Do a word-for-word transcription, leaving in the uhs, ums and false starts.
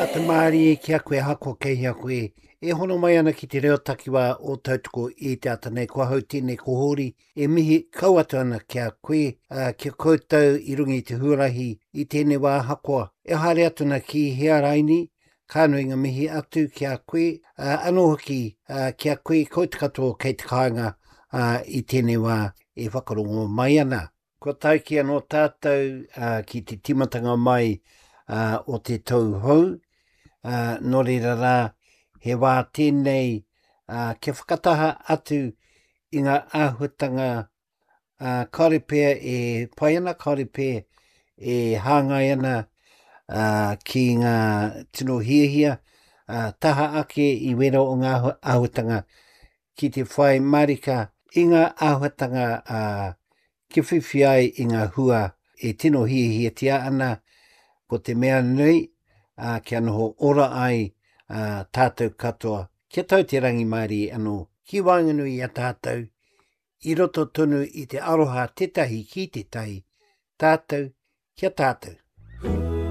A te maari e kia koe hako kei hia koe. E hono mai ana ki te reo takiwa o tautoko i te ata nei kua hau tēnei ko hori. E mihi kau atu ana kia koe, uh, kia koutou i rungi i te huarahi i tēnei wā hakoa. E haere atu na ki hea raini, kānuinga mihi atu kia koe, uh, anō hoki uh, kia koe ko te katoa kei te kāinga uh, i tēnei wā e whakarongo mai ana. Ko tau ki anō tātou uh, ki te timatanga mai uh, o te tau hou, uh, no reira rā, he wā tēnei uh, ke whakataha atu i ngā āhuatanga uh, kaore pēr e pai ana, kaore pēr e hāngai ana uh, ki ngā tino hiahia, uh, taha ake i wera o ngā āhuatanga ki te whai marika i ngā āhuatanga uh, ki whiwhi ai i ngā hua e tino hiahia tia ana ko te mea nui, uh, kia noho ora ai uh, tātou katoa. Kia tau te rangi maari anō. Ki wānganui a tātou, i roto tonu i te aroha tetahi ki te tai, tātou, kia tātou.